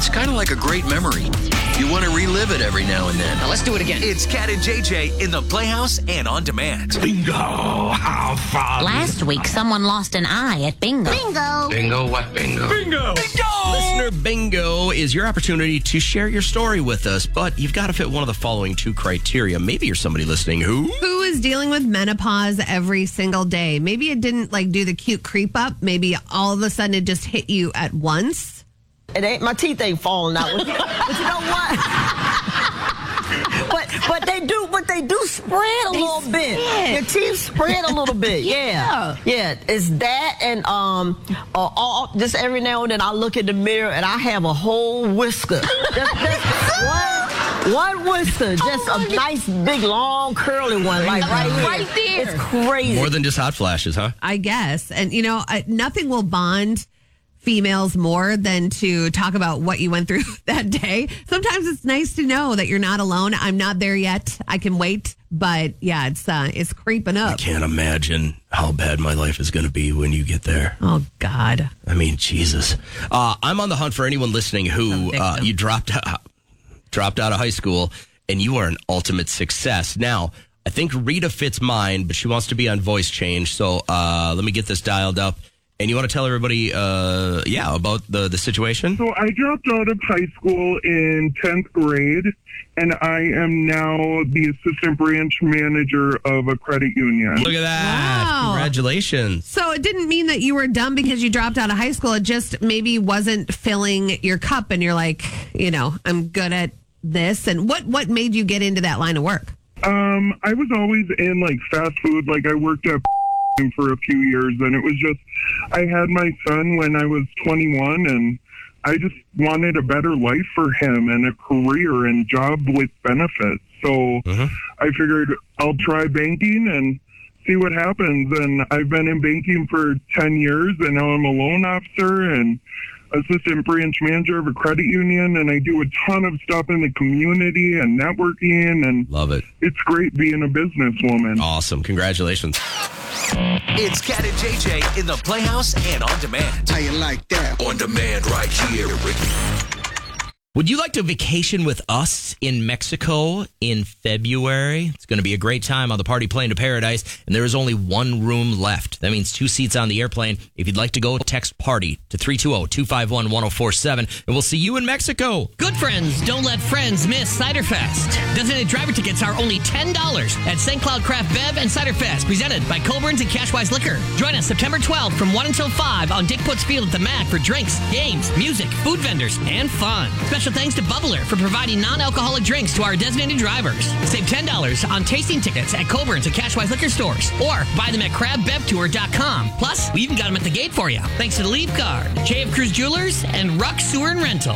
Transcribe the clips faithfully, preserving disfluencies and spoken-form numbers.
kind of like a great memory. You want to relive it every now and then. Now let's do it again. It's Cat and J J in the Playhouse and on demand. Bingo! How fun! Last week, someone lost an eye at bingo. Bingo! Bingo what bingo? Bingo! Bingo! Listener bingo is your opportunity to share your story with us, but you've got to fit one of the following two criteria. Maybe you're somebody listening who... Who is dealing with menopause every single day. Maybe it didn't like do the cute creep up. Maybe all of a sudden it just hit you at once. It ain't, my teeth ain't falling out. But you know what? but but they do but they do spread a They little spread. bit. Your teeth spread a little bit. Yeah. Yeah. It's that and um uh, all, just every now and then I look in the mirror and I have a whole whisker. Just, just one, one whisker. Just a nice big long curly one like right here. Right there. It's crazy. More than just hot flashes, huh? I guess. And, you know, I, nothing will bond females more than to talk about what you went through that day. Sometimes it's nice to know that you're not alone. I'm not there yet. I can wait. But, yeah, it's uh, it's creeping I up. can't imagine how bad my life is going to be when you get there. Oh, God. I mean, Jesus. Uh, I'm on the hunt for anyone listening who uh, you dropped out, dropped out of high school and you are an ultimate success. Now, I think Rita fits mine, but she wants to be on voice change. So uh, let me get this dialed up. And you want to tell everybody, uh, yeah, about the, the situation? So I dropped out of high school in tenth grade, and I am now the assistant branch manager of a credit union. Look at that. Wow. Congratulations. So it didn't mean that you were dumb because you dropped out of high school. It just maybe wasn't filling your cup, and you're like, you know, I'm good at this. And what, what made you get into that line of work? Um, I was always in, like, fast food. Like, I worked at for a few years, and it was just, I had my son when I was twenty-one, and I just wanted a better life for him and a career and job with benefits. So uh-huh. I figured I'll try banking and see what happens. And I've been in banking for ten years, and now I'm a loan officer and assistant branch manager of a credit union, and I do a ton of stuff in the community and networking, and love it. It's great being a businesswoman. Awesome. Congratulations. It's Cat and J J in the Playhouse and on demand. How you like that? On demand right here. Would you like to vacation with us in Mexico in February? It's going to be a great time on the Party Plane to Paradise, and there is only one room left. That means two seats on the airplane. If you'd like to go, text PARTY to three two zero, two five one, one zero four seven, and we'll see you in Mexico. Good friends don't let friends miss Ciderfest. Designated driver tickets are only ten dollars at Saint Cloud Craft Bev and Ciderfest, presented by Colburn's and Cashwise Liquor. Join us September twelfth from one until five on Dick Putt's Field at the Mac for drinks, games, music, food vendors, and fun. Special thanks to Bubbler for providing non-alcoholic drinks to our designated drivers. Save ten dollars on tasting tickets at Colburn's and Cashwise Liquor stores, or buy them at crab bev tour dot com. Plus, we even got them at the gate for you, thanks to the Leaf Card, J F Cruz Jewelers, and Ruck Sewer and Rental.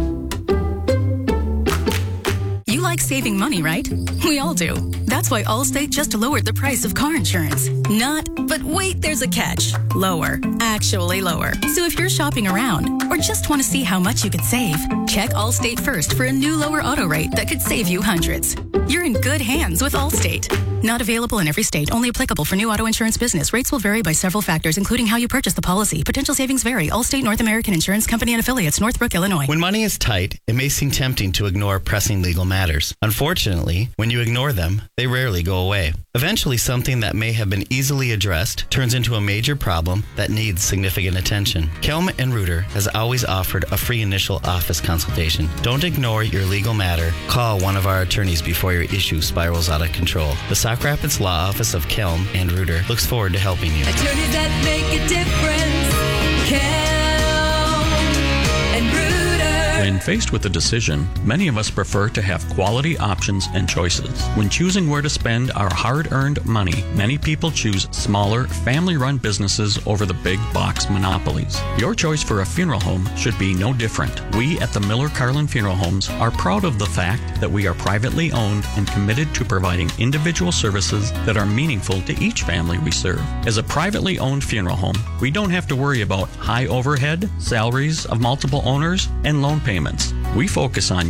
You like saving money, right? We all do. That's why Allstate just lowered the price of car insurance. Not, but wait, there's a catch. Lower. Actually lower. So if you're shopping around or just want to see how much you could save, check Allstate first for a new lower auto rate that could save you hundreds. You're in good hands with Allstate. Not available in every state. Only applicable for new auto insurance business. Rates will vary by several factors, including how you purchase the policy. Potential savings vary. Allstate North American Insurance Company and Affiliates, Northbrook, Illinois. When money is tight, it may seem tempting to ignore pressing legal matters. Unfortunately, when you ignore them, they rarely go away. Eventually, something that may have been easily addressed turns into a major problem that needs significant attention. Kelm and Reuter has always offered a free initial office consultation. Don't ignore your legal matter. Call one of our attorneys before your issue spirals out of control. The Sauk Rapids Law Office of Kelm and Reuter looks forward to helping you. Attorneys that make a difference. Kelm and Reuter. When faced with a decision, many of us prefer to have quality options and choices. When choosing where to spend our hard-earned money, many people choose smaller, family-run businesses over the big box monopolies. Your choice for a funeral home should be no different. We at the Miller Carlin Funeral Homes are proud of the fact that we are privately owned and committed to providing individual services that are meaningful to each family we serve. As a privately owned funeral home, we don't have to worry about high overhead, salaries of multiple owners, and loan payments. We focus on you,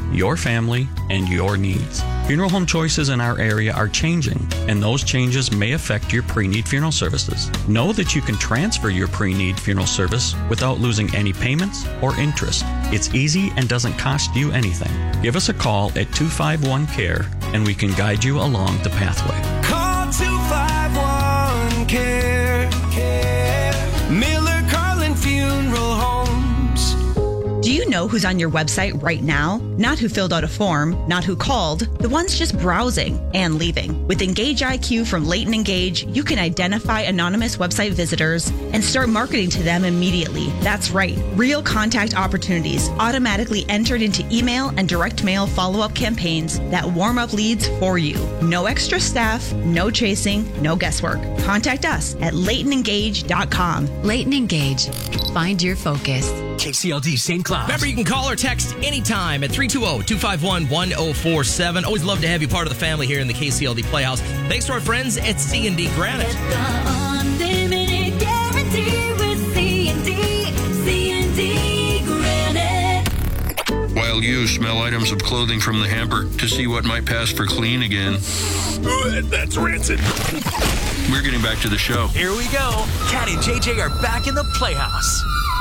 your family, and your needs. Funeral home choices in our area are changing, and those changes may affect your pre-need funeral services. Know that you can transfer your pre-need funeral service without losing any payments or interest. It's easy and doesn't cost you anything. Give us a call at two five one C A R E, and we can guide you along the pathway. Call two five one C A R E. Miller Carlin Funeral Homes. Do you know who's on your website right now? Not who filled out a form, not who called, the ones just browsing and leaving. With Engage I Q from Leighton Engage, you can identify anonymous website visitors and start marketing to them immediately. That's right, real contact opportunities automatically entered into email and direct mail follow-up campaigns that warm up leads for you. No extra staff, no chasing, no guesswork. Contact us at leighton engage dot com. Leighton Engage. Find your focus. K C L D Saint Cloud. Remember, you can call or text anytime at three two zero, two five one, one zero four seven. Always love to have you part of the family here in the K C L D Playhouse. Thanks to our friends at C and D Granite. Unlimited guarantee with C and D. C and D Granite. While you smell items of clothing from the hamper to see what might pass for clean again. That's rancid. We're getting back to the show. Here we go. Cat and J J are back in the Playhouse.